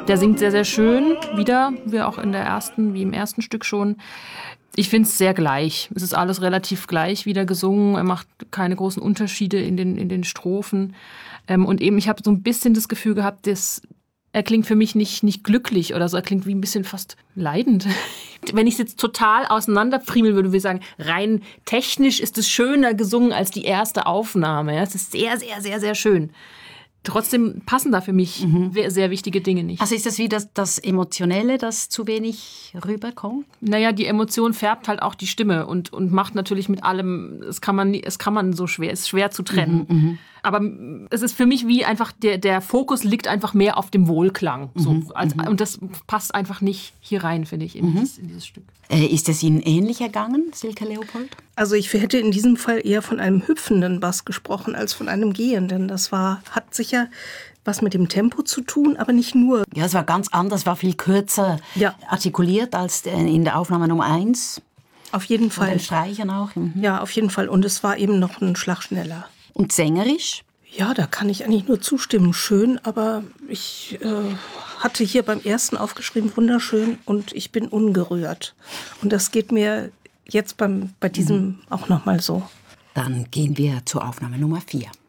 Der singt sehr, sehr schön, wieder, wie auch wie im ersten Stück schon. Ich finde es sehr gleich. Es ist alles relativ gleich wieder gesungen. Er macht keine großen Unterschiede in den Strophen. Und eben, ich habe so ein bisschen das Gefühl gehabt, er klingt für mich nicht glücklich oder so. Er klingt wie ein bisschen fast leidend. Wenn ich es jetzt total auseinanderfriemeln würde, würde ich sagen, rein technisch ist es schöner gesungen als die erste Aufnahme. Es ist sehr, sehr, sehr, sehr schön. Trotzdem passen da für mich sehr wichtige Dinge nicht. Also ist das wie das Emotionelle, das zu wenig rüberkommt? Naja, die Emotion färbt halt auch die Stimme und macht natürlich mit allem, es kann man so schwer, ist schwer zu trennen. Aber es ist für mich wie einfach, der Fokus liegt einfach mehr auf dem Wohlklang. So, und das passt einfach nicht hier rein, finde ich, in dieses Stück. Ist es Ihnen ähnlich ergangen, Silke Leopold? Also ich hätte in diesem Fall eher von einem hüpfenden Bass gesprochen als von einem gehenden. Hat sicher was mit dem Tempo zu tun, aber nicht nur. Ja, es war ganz anders, war viel kürzer artikuliert als in der Aufnahme Nummer 1. Auf jeden Fall. Und den Streichern auch. Ja, auf jeden Fall. Und es war eben noch ein Schlag schneller. Und sängerisch? Ja, da kann ich eigentlich nur zustimmen. Schön, aber ich hatte hier beim ersten aufgeschrieben, wunderschön, und ich bin ungerührt. Und das geht mir jetzt bei diesem auch nochmal so. Dann gehen wir zur Aufnahme Nummer 4.